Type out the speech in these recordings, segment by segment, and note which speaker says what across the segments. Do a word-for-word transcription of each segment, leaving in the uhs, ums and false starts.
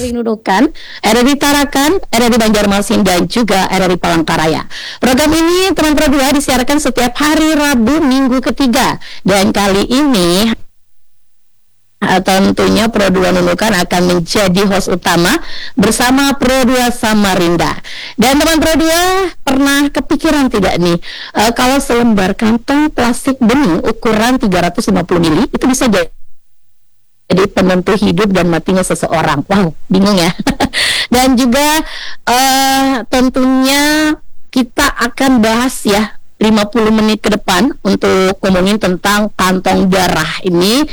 Speaker 1: R R I Nunukan, R R I Tarakan, R R I Banjarmasin, dan juga R R I Palangkaraya. Program ini teman Pro dua disiarkan setiap hari Rabu minggu ketiga, dan kali ini tentunya Pro dua Nunukan akan menjadi host utama bersama Pro dua Samarinda. Dan teman Pro dua pernah kepikiran tidak nih, uh, kalau selembar kantong plastik bening ukuran tiga ratus lima puluh mili itu bisa jadi jadi penentu hidup dan matinya seseorang. Wow, bingung ya. Dan juga uh, tentunya kita akan bahas ya lima puluh menit ke depan untuk ngomongin tentang kantong darah ini,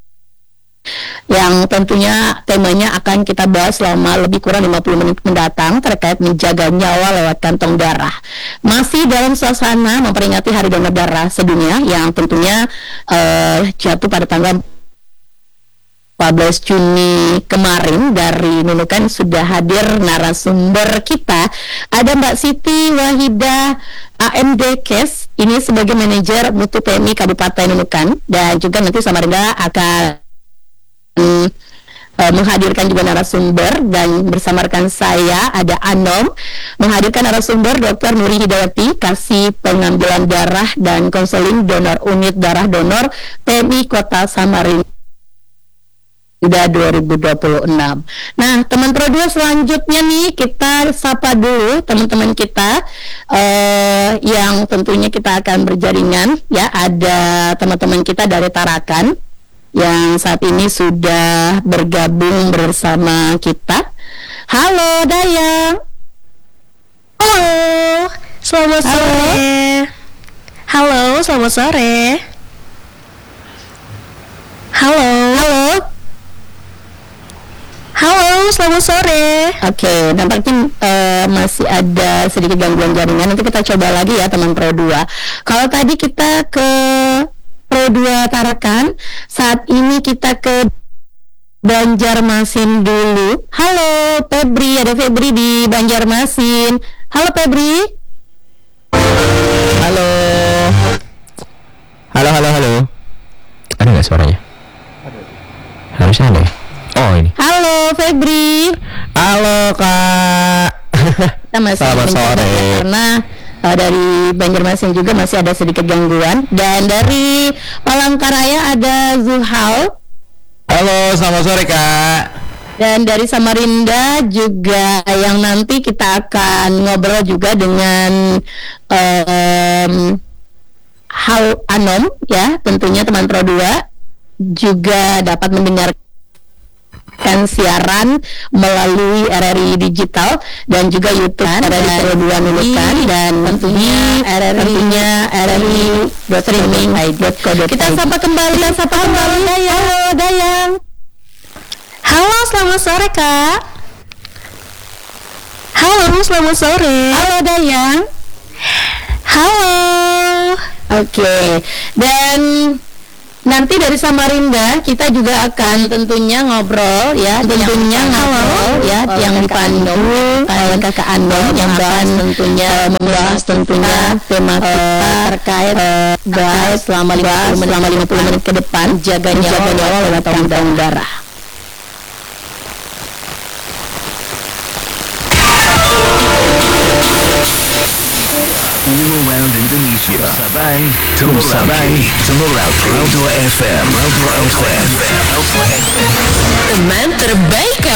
Speaker 1: yang tentunya temanya akan kita bahas selama lebih kurang lima puluh menit mendatang terkait menjaga nyawa lewat kantong darah. Masih dalam suasana memperingati Hari Donor Darah Sedunia yang tentunya uh, jatuh pada tanggal empat belas Juni kemarin. Dari Nunukan sudah hadir narasumber kita. Ada Mbak Siti Wahidah A M D Kes, ini sebagai manajer Mutu P M I Kabupaten Nunukan, dan juga nanti Samarinda akan Hmm, uh, menghadirkan juga narasumber, dan bersama rekan saya ada Anom menghadirkan narasumber Doktor Nuri Hidayati, kasih pengambilan darah dan konseling donor unit darah donor P M I Kota Samarinda dua ribu dua puluh enam. Nah, teman Pro dua selanjutnya nih kita sapa dulu teman-teman kita uh, yang tentunya kita akan berjaringan ya. Ada teman-teman kita dari Tarakan yang saat ini sudah bergabung bersama kita. Halo Dayang.
Speaker 2: Halo, selamat
Speaker 1: Halo.
Speaker 2: sore. Halo, selamat sore. Halo.
Speaker 1: Halo.
Speaker 2: Halo, selamat sore.
Speaker 1: Oke, nampaknya uh, masih ada sedikit gangguan jaringan. Nanti kita coba lagi ya teman Pro dua. Kalau tadi kita ke Pro dua Tarakan, saat ini kita ke Banjarmasin dulu. Halo Febri, ada Febri di Banjarmasin. Halo Febri.
Speaker 3: Halo. Halo, halo, halo. Ada nggak suaranya? Harusnya ada. Oh, ini.
Speaker 1: Halo Febri.
Speaker 3: Halo Kak.
Speaker 1: Kita masih
Speaker 3: Selamat
Speaker 1: mencoba
Speaker 3: sore.
Speaker 1: ya, karena uh, dari Banjarmasin juga masih ada sedikit gangguan. Dan dari Palangkaraya ada Zuhal.
Speaker 3: Halo, selamat sore Kak.
Speaker 1: Dan dari Samarinda juga yang nanti kita akan ngobrol juga dengan um, Hal Anom ya, tentunya teman Pro dua juga dapat mendengarkan siaran melalui R R I Digital dan juga YouTube R R I Pro dua Nunukan, dan tentunya R R I tentunya R R I streaming dot co dot i d. Kita sapa kembali, kita sapa kembali Dayang. Halo Dayang.
Speaker 2: Halo, selamat sore Kak. Halo, selamat sore.
Speaker 1: Halo Dayang.
Speaker 2: Halo.
Speaker 1: Oke, dan nanti dari Samarinda kita juga akan tentunya ngobrol ya, tentunya ngobrol ya, yang dipandu oleh Kakak Anom yang bahas tentunya membahas tentunya tema kita terkait bahas selama lima puluh menit ke depan jaga nyawa lewat kantong darah.
Speaker 4: All around Indonesia, Sabang to Merauke, to Merauke, Pro dua F M, Pro dua F M.
Speaker 2: Teman terbaik